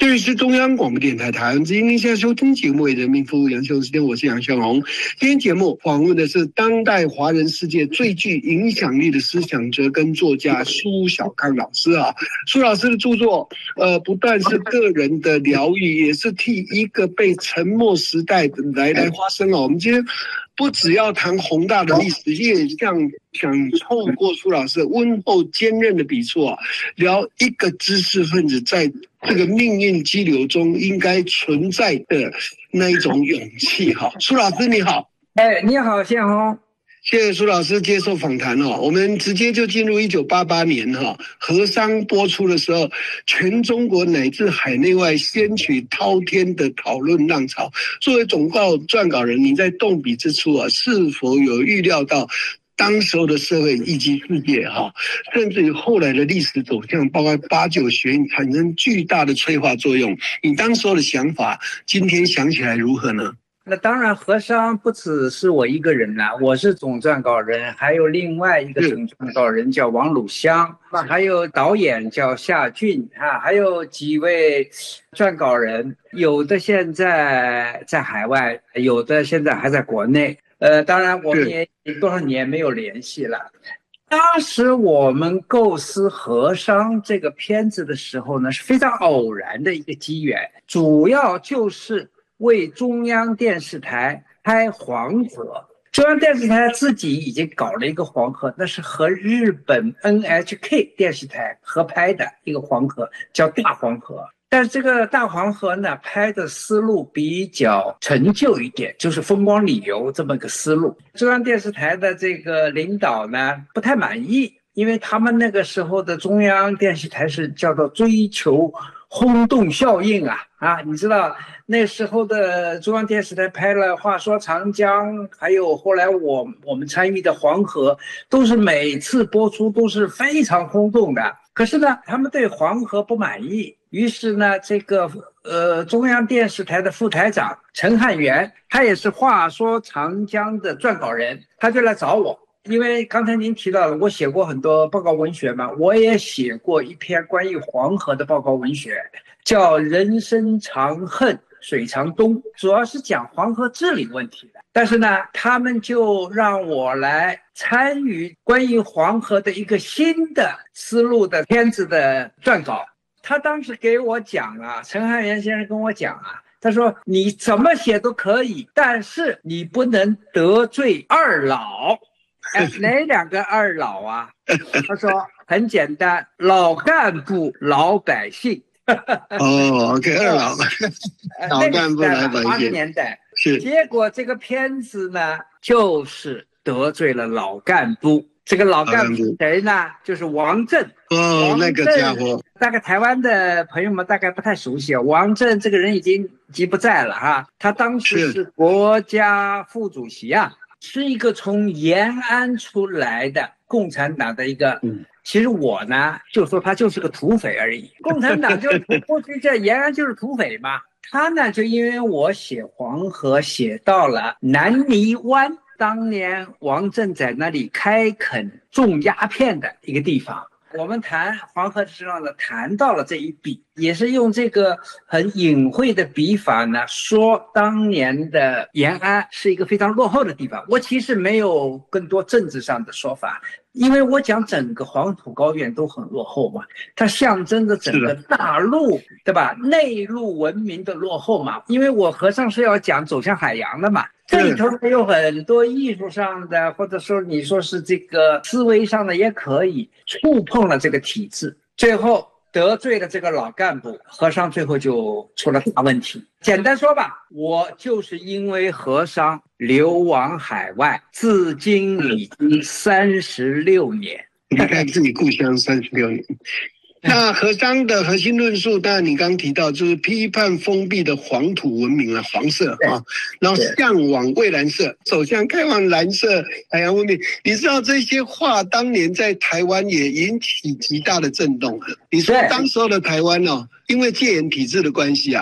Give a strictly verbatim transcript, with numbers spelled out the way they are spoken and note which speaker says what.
Speaker 1: 这里是中央广播电台台湾之音，您现在收听节目为人民服务杨秀时间，我是杨秀红。今天节目访问的是当代华人世界最具影响力的思想者跟作家苏小康老师啊。苏老师的著作，呃，不但是个人的疗愈，也是替一个被沉默时代的来来发声啊。我们今天不只要谈宏大的历史，也想想透过苏老师温厚坚韧的笔触啊，聊一个知识分子在这个命运激流中应该存在的那一种勇气哈。苏老师你好。
Speaker 2: 哎，你好，宪宏。
Speaker 1: 谢谢苏老师接受访谈哦。我们直接就进入一九八八年哈，和商播出的时候，全中国乃至海内外掀起滔天的讨论浪潮。作为总稿撰稿人，你在动笔之初啊，是否有预料到当时候的社会以及世界哈，甚至于后来的历史走向，包括八九学运产生巨大的催化作用？你当时候的想法，今天想起来如何呢？
Speaker 2: 那当然，和商不只是我一个人啦，我是总撰稿人，还有另外一个总撰稿人叫王鲁香，还有导演叫夏俊啊，还有几位撰稿人，有的现在在海外，有的现在还在国内。呃，当然我们也多少年没有联系了。当时我们构思《和商》这个片子的时候呢，是非常偶然的一个机缘，主要就是为中央电视台拍黄河。中央电视台自己已经搞了一个黄河，那是和日本 N H K 电视台合拍的一个黄河，叫大黄河。但是这个大黄河呢，拍的思路比较陈旧一点，就是风光旅游这么个思路。中央电视台的这个领导呢，不太满意，因为他们那个时候的中央电视台是叫做追求轰动效应啊啊！你知道那时候的中央电视台拍了《话说长江》，还有后来我我们参与的黄河，都是每次播出都是非常轰动的。可是呢，他们对黄河不满意，于是呢，这个呃中央电视台的副台长陈汉元，他也是《话说长江》的撰稿人，他就来找我。因为刚才您提到了，我写过很多报告文学嘛，我也写过一篇关于黄河的报告文学，叫《人生长恨水长东》，主要是讲黄河治理问题的。但是呢，他们就让我来参与关于黄河的一个新的思路的片子的撰稿。他当时给我讲啊，陈汉元先生跟我讲啊，他说你怎么写都可以，但是你不能得罪二老。哎，哪两个二老啊？他说很简单，老干部、老百姓。
Speaker 1: 哦 ，OK， 二老，老干部、老百姓。
Speaker 2: 八十年代
Speaker 1: 是。
Speaker 2: 结果这个片子呢，就是得罪了老干部。这个老干部谁呢？就是王震。
Speaker 1: 哦，那个家伙，
Speaker 2: 大概台湾的朋友们大概不太熟悉啊。王震这个人已经已经不在了哈，他当时是国家副主席啊。是一个从延安出来的共产党的一个，嗯、其实我呢就说他就是个土匪而已。共产党就是过去在延安就是土匪嘛。他呢就因为我写黄河写到了南泥湾，当年王震在那里开垦种鸦片的一个地方。我们谈黄河的时候呢，谈到了这一笔，也是用这个很隐晦的笔法呢，说当年的延安是一个非常落后的地方。我其实没有更多政治上的说法，因为我讲整个黄土高原都很落后嘛，它象征着整个大陆，对吧？内陆文明的落后嘛。因为我和尚是要讲走向海洋的嘛。这里头有很多艺术上的，或者说你说是这个思维上的也可以触碰了这个体制，最后得罪了这个老干部，和商最后就出了大问题。简单说吧，我就是因为和商流亡海外，至今已经三十六年，
Speaker 1: 离开自己故乡三十六年。那和商的核心论述，当然你刚刚提到，就是批判封闭的黄土文明啊，黄色啊，然后向往蔚蓝色，走向开放蓝色海洋文明。你知道这些话当年在台湾也引起极大的震动。你说当时候的台湾哦，因为戒严体制的关系啊，